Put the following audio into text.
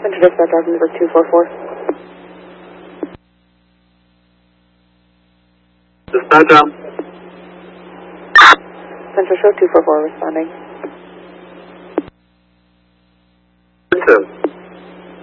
Central Dispatch, Roger number 244. Dispatch, Central Show 244 responding.